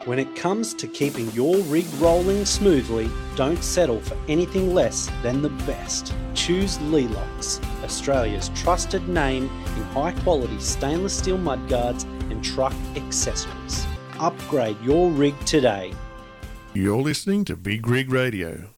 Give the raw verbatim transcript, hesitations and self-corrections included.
When it comes to keeping your rig rolling smoothly, don't settle for anything less than the best. Choose Leelocks, Australia's trusted name in high-quality stainless steel mudguards and truck accessories. Upgrade your rig today. You're listening to Big Rig Radio.